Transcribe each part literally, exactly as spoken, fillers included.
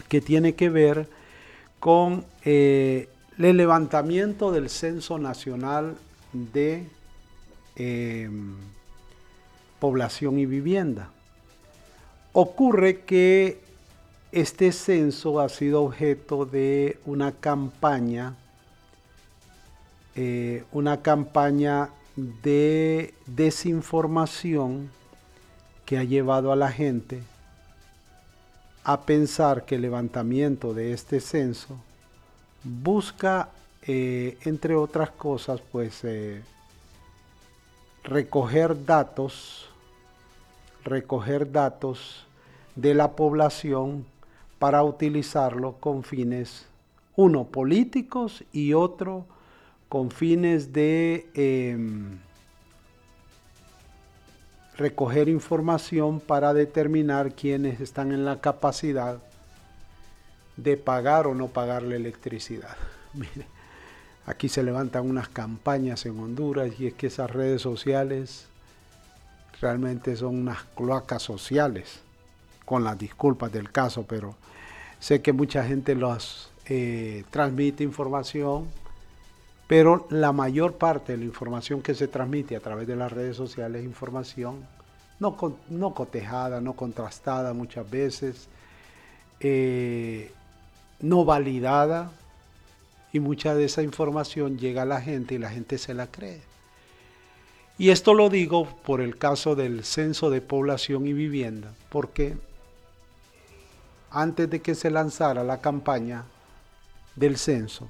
que tiene que ver con eh, el levantamiento del Censo Nacional de eh, Población y Vivienda. Ocurre que este censo ha sido objeto de una campaña, eh, una campaña de desinformación que ha llevado a la gente a pensar que el levantamiento de este censo busca, eh, entre otras cosas, pues eh, recoger datos, recoger datos de la población para utilizarlo con fines, uno, políticos y otro, con fines de eh, recoger información para determinar quiénes están en la capacidad de pagar o no pagar la electricidad. Mire, aquí se levantan unas campañas en Honduras y es que esas redes sociales realmente son unas cloacas sociales, con las disculpas del caso, pero sé que mucha gente los eh, transmite información, pero la mayor parte de la información que se transmite a través de las redes sociales es información no, no cotejada, no contrastada muchas veces, eh, no validada, y mucha de esa información llega a la gente y la gente se la cree. Y esto lo digo por el caso del Censo de Población y Vivienda, porque antes de que se lanzara la campaña del censo,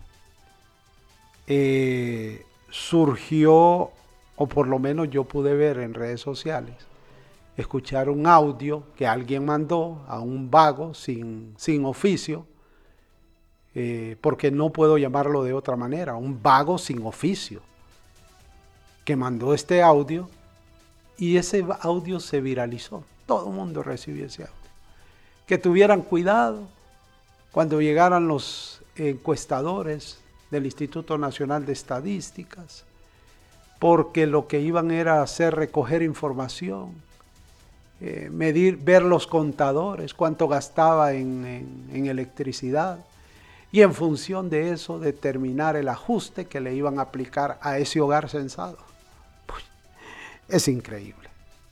eh, surgió, o por lo menos yo pude ver en redes sociales, escuchar un audio que alguien mandó a un vago sin, sin oficio, eh, porque no puedo llamarlo de otra manera, un vago sin oficio, que mandó este audio y ese audio se viralizó. Todo el mundo recibió ese audio. Que tuvieran cuidado cuando llegaran los encuestadores del Instituto Nacional de Estadísticas, porque lo que iban era hacer recoger información, eh, medir, ver los contadores, cuánto gastaba en, en, en electricidad, y en función de eso determinar el ajuste que le iban a aplicar a ese hogar censado. Pues, es increíble.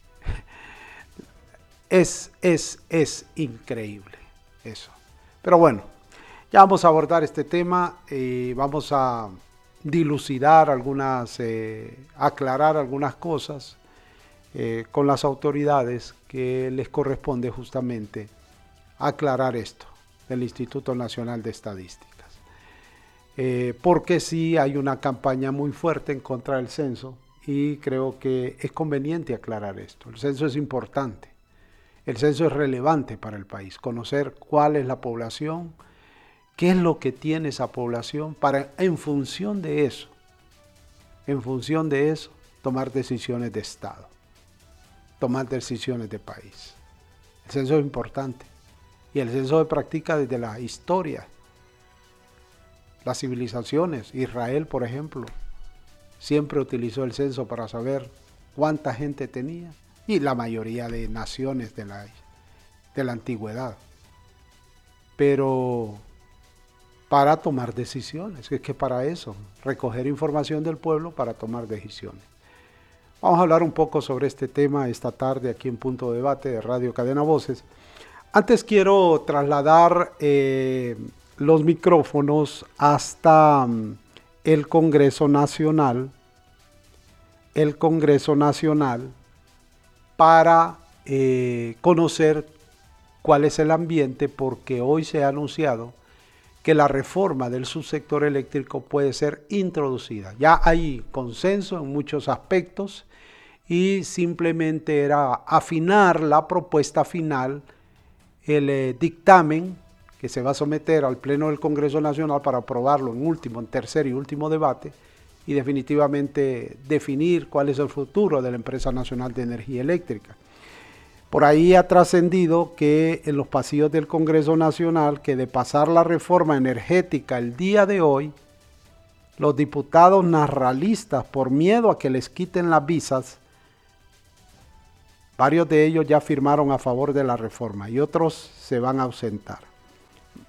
Es, es, es increíble eso. Pero bueno, ya vamos a abordar este tema y vamos a dilucidar algunas, eh, aclarar algunas cosas eh, con las autoridades que les corresponde justamente aclarar esto del Instituto Nacional de Estadísticas. Eh, porque sí hay una campaña muy fuerte en contra del censo y creo que es conveniente aclarar esto. El censo es importante. El censo es relevante para el país, conocer cuál es la población, qué es lo que tiene esa población, para en función de eso, en función de eso, tomar decisiones de Estado, tomar decisiones de país. El censo es importante y el censo se practica desde la historia. Las civilizaciones, Israel por ejemplo, siempre utilizó el censo para saber cuánta gente tenía, y la mayoría de naciones de la, de la antigüedad. Pero para tomar decisiones, es que para eso, recoger información del pueblo para tomar decisiones. Vamos a hablar un poco sobre este tema esta tarde aquí en Punto de Debate de Radio Cadena Voces. Antes quiero trasladar eh, los micrófonos hasta um, el Congreso Nacional, el Congreso Nacional, para eh, conocer cuál es el ambiente, porque hoy se ha anunciado que la reforma del subsector eléctrico puede ser introducida. Ya hay consenso en muchos aspectos y simplemente era afinar la propuesta final, el eh, dictamen que se va a someter al Pleno del Congreso Nacional para aprobarlo en último, en tercer y último debate, y definitivamente definir cuál es el futuro de la Empresa Nacional de Energía Eléctrica. Por ahí ha trascendido que en los pasillos del Congreso Nacional, que de pasar la reforma energética el día de hoy, los diputados nacionalistas, por miedo a que les quiten las visas, varios de ellos ya firmaron a favor de la reforma y otros se van a ausentar.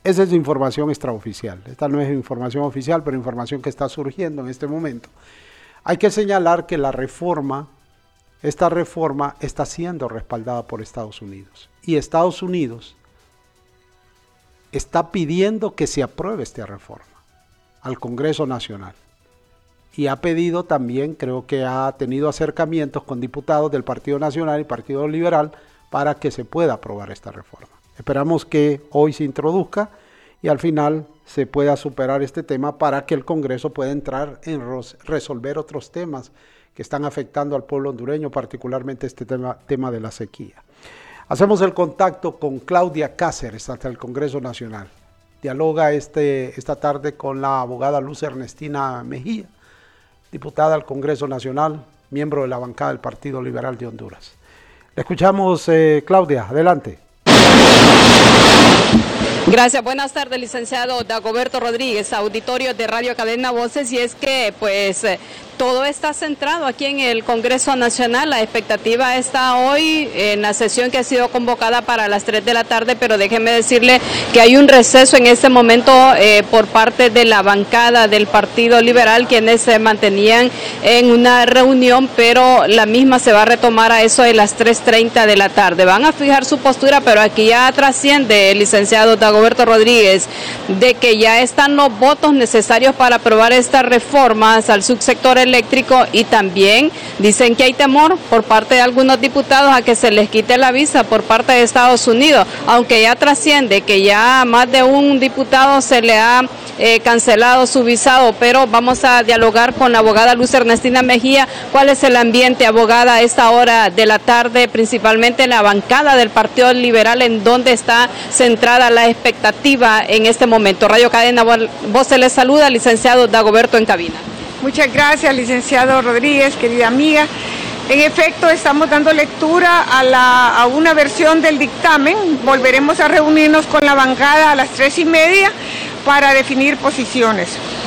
Esa es información extraoficial. Esta no es información oficial, pero información que está surgiendo en este momento. Hay que señalar que la reforma, esta reforma está siendo respaldada por Estados Unidos. Y Estados Unidos está pidiendo que se apruebe esta reforma al Congreso Nacional. Y ha pedido también, creo que ha tenido acercamientos con diputados del Partido Nacional y Partido Liberal para que se pueda aprobar esta reforma. Esperamos que hoy se introduzca y al final se pueda superar este tema para que el Congreso pueda entrar en resolver otros temas que están afectando al pueblo hondureño, particularmente este tema, tema de la sequía. Hacemos el contacto con Claudia Cáceres hasta el Congreso Nacional. Dialoga este, esta tarde con la abogada Luz Ernestina Mejía, diputada al Congreso Nacional, miembro de la bancada del Partido Liberal de Honduras. Le escuchamos, eh, Claudia, adelante. Gracias, buenas tardes, licenciado Dagoberto Rodríguez, auditorio de Radio Cadena Voces, y es que pues todo está centrado aquí en el Congreso Nacional. La expectativa está hoy en la sesión que ha sido convocada para las tres de la tarde, pero déjeme decirle que hay un receso en este momento eh, por parte de la bancada del Partido Liberal, quienes se mantenían en una reunión, pero la misma se va a retomar a eso de las tres treinta de la tarde. Van a fijar su postura, pero aquí ya trasciende el licenciado Dagoberto Rodríguez de que ya están los votos necesarios para aprobar estas reformas al subsector eléctrico, y también dicen que hay temor por parte de algunos diputados a que se les quite la visa por parte de Estados Unidos, aunque ya trasciende que ya a más de un diputado se le ha eh, cancelado su visado. Pero vamos a dialogar con la abogada Luz Ernestina Mejía. ¿Cuál es el ambiente, abogada, a esta hora de la tarde, principalmente en la bancada del Partido Liberal, en donde está centrada la expectativa en este momento? Radio Cadena Voces les saluda, licenciado Dagoberto en cabina. Muchas gracias, licenciado Rodríguez, querida amiga. En efecto, estamos dando lectura a, la, a una versión del dictamen. Volveremos a reunirnos con la bancada a las tres y media para definir posiciones.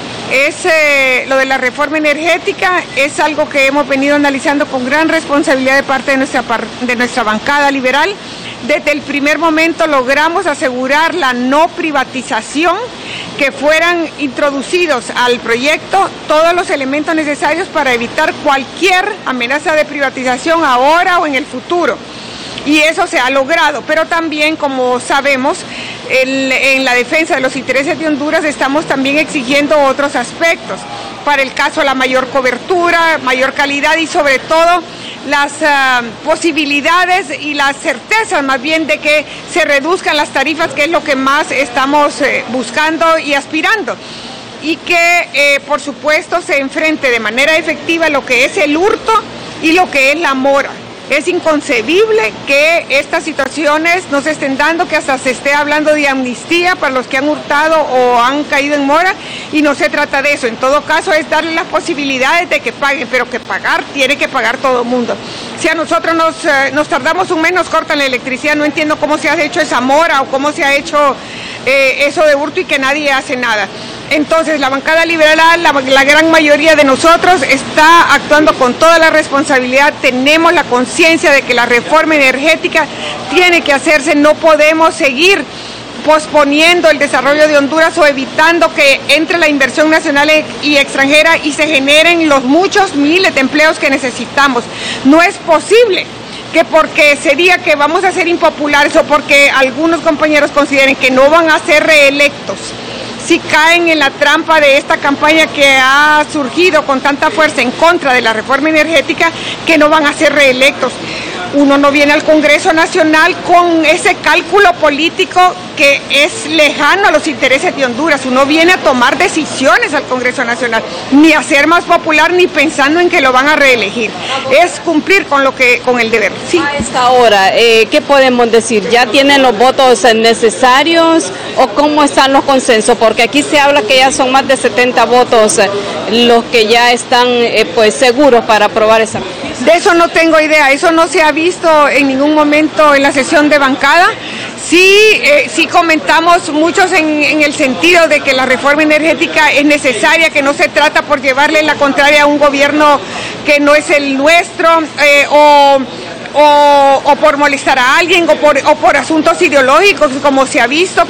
Es, eh, lo de la reforma energética es algo que hemos venido analizando con gran responsabilidad de parte de nuestra, de nuestra bancada liberal. Desde el primer momento logramos asegurar la no privatización, que fueran introducidos al proyecto todos los elementos necesarios para evitar cualquier amenaza de privatización ahora o en el futuro. Y eso se ha logrado, pero también, como sabemos, el, en la defensa de los intereses de Honduras estamos también exigiendo otros aspectos. Para el caso, la mayor cobertura, mayor calidad y sobre todo las uh, posibilidades y las certezas más bien de que se reduzcan las tarifas, que es lo que más estamos eh, buscando y aspirando. Y que, eh, por supuesto, se enfrente de manera efectiva lo que es el hurto y lo que es la mora. Es inconcebible que estas situaciones no se estén dando, que hasta se esté hablando de amnistía para los que han hurtado o han caído en mora, y no se trata de eso. En todo caso es darle las posibilidades de que paguen, pero que pagar tiene que pagar todo el mundo. Si a nosotros nos, eh, nos tardamos un mes, nos cortan la electricidad, no entiendo cómo se ha hecho esa mora o cómo se ha hecho eh, eso de hurto y que nadie hace nada. Entonces, la bancada liberal, la, la gran mayoría de nosotros está actuando con toda la responsabilidad. Tenemos la conciencia de que la reforma energética tiene que hacerse. No podemos seguir posponiendo el desarrollo de Honduras o evitando que entre la inversión nacional y extranjera y se generen los muchos miles de empleos que necesitamos. No es posible que porque sería que vamos a ser impopulares o porque algunos compañeros consideren que no van a ser reelectos, si caen en la trampa de esta campaña que ha surgido con tanta fuerza en contra de la reforma energética, que no van a ser reelectos. Uno no viene al Congreso Nacional con ese cálculo político que es lejano a los intereses de Honduras. Uno viene a tomar decisiones al Congreso Nacional, ni a ser más popular, ni pensando en que lo van a reelegir. Es cumplir con lo que, con el deber. Sí. A esta hora, eh, ¿qué podemos decir? ¿Ya tienen los votos necesarios o cómo están los consensos? Porque aquí se habla que ya son más de setenta votos eh, los que ya están eh, pues seguros para aprobar esa. De eso no tengo idea, eso no se ha visto en ningún momento en la sesión de bancada. Sí, eh, sí comentamos muchos en, en el sentido de que la reforma energética es necesaria, que no se trata por llevarle la contraria a un gobierno que no es el nuestro, eh, o... O, o por molestar a alguien o por, o por asuntos ideológicos, como se ha visto, que